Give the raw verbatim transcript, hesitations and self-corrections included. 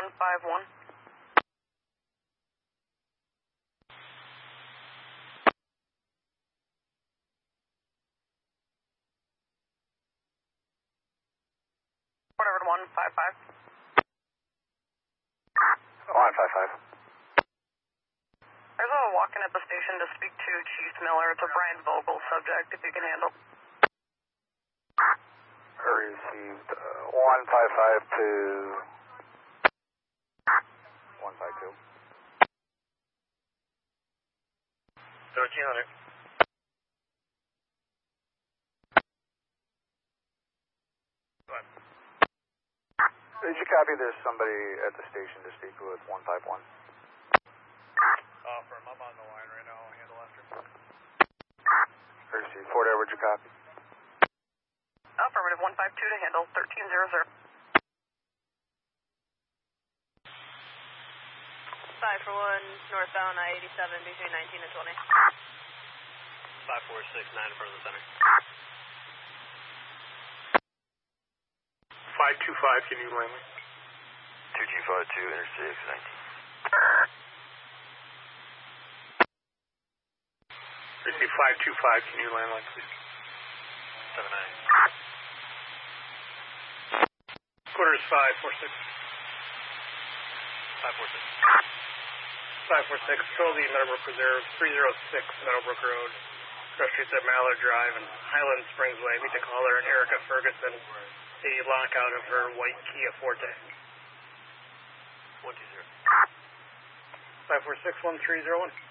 one five one. Port Everett one five five. one five five. There's a walk-in at the station to speak to Chief Miller. It's a Brian Vogel subject, if you can handle. Received uh, one five five to one five two. thirteen hundred. Did you copy there's somebody at the station to speak with one five one? Affirm, I'm on the line right now. I'll handle after. Received. Fort Edward, you copy? Affirmative, one five two to handle, thirteen hundred. five for one, northbound I eighty-seven between nineteen and twenty. five four six nine in front of the center. five two five, can you land me? two G five two, interstate nineteen. Receive five two five, can you land line, please? seven nine. Quarters five four six. five four six. five four six, control the Meadowbrook Reserve, three oh six Meadowbrook Road. Cross streets at Mallard Drive and Highland Springs Way. Meet the caller and Erica Ferguson, a lockout of her white Kia Forte. one two zero. five four six one three zero one.